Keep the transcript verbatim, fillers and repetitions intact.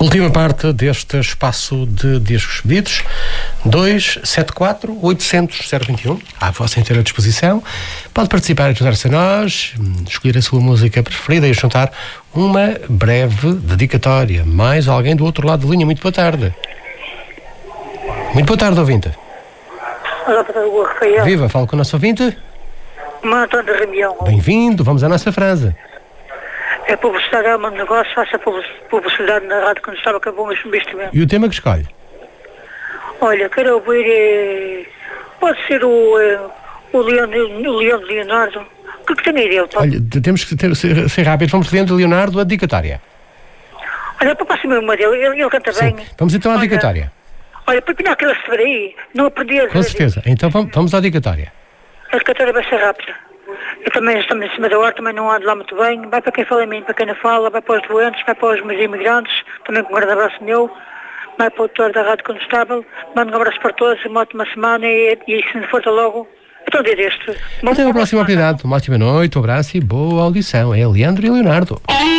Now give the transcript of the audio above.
Última parte deste espaço de discos pedidos. dois sete quatro oito zero zero zero dois um, à vossa inteira disposição. Pode participar e juntar-se a nós, escolher a sua música preferida e juntar uma breve dedicatória. Mais alguém do outro lado da linha. Muito boa tarde. Muito boa tarde, ouvinte. Olá, o Rafael. Viva, falo com o nosso ouvinte. Mantão de Reunião. Bem-vindo, vamos à nossa frase. É publicidade, é um negócio, faça publicidade na rádio quando estava, que é bom investimento. E o tema que escolhe? Olha, quero ouvir, eh, pode ser o, eh, o, Leon, o Leon Leonardo. O que é que tem aí dele? Pode? Olha, temos que ter, ser, ser rápido. Vamos Leandro Leonardo, a dedicatória. Olha, para passar uma dele, ele, ele canta Sim. bem. Vamos então à Olha, dedicatória. Olha, para pinar aquela cevera aí, não aprendi a Com certeza. Então vamos, vamos à dedicatória. A dedicatória vai ser rápida. Eu também estou em cima da hora, também não ando lá muito bem. Vai para quem fala em mim, para quem não fala, vai para os doentes, vai para os meus imigrantes, também com um grande abraço meu. Vai para o doutor da Rádio Condestável, mando um abraço para todos, uma ótima semana e, e se não for logo, então dia deste. Até a próxima oportunidade. Uma ótima noite, um abraço e boa audição. É Leandro e Leonardo.